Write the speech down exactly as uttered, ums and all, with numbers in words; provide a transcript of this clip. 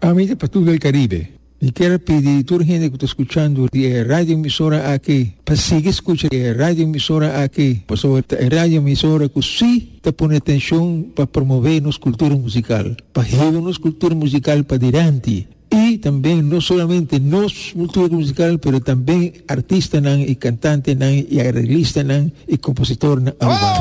Amiga para todo el Caribe, y quiero pedir a toda la gente que está escuchando de radio emisora aquí, para seguir escuchando de radio emisora aquí, por sobre la radio emisora que sí te pone atención para promover nuestra cultura musical, para llevar nuestra cultura musical para adelante. Y también no solamente nuestra cultura musical, pero también artistas y cantantes y arreglistas y compositores.